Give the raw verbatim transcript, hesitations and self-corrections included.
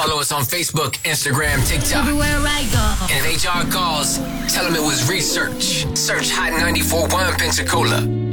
Follow us on Facebook, Instagram, TikTok. Everywhere I go. And if H R calls, tell them it was research. Search Hot ninety-four point one Pensacola.